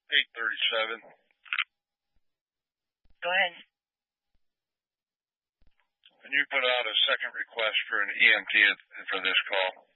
837. Go ahead. Can you put out a second request for an EMT for this call?